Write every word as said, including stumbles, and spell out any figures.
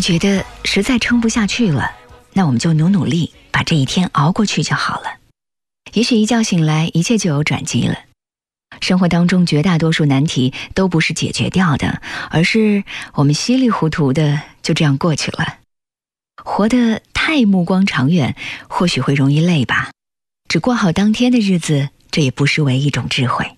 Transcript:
觉得实在撑不下去了，那我们就努努力，把这一天熬过去就好了。也许一觉醒来，一切就有转机了。生活当中绝大多数难题都不是解决掉的，而是我们稀里糊涂的就这样过去了。活得太目光长远，或许会容易累吧。只过好当天的日子，这也不失为一种智慧。